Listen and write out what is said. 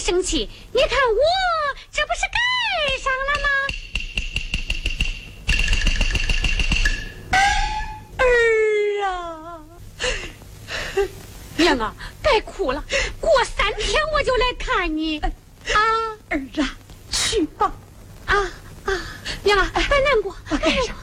生气，你看我这不是盖上了吗？ 儿啊， 娘啊，别哭了，过3天我就来看你。啊， 儿啊，去吧。 娘啊，别难过，别难过。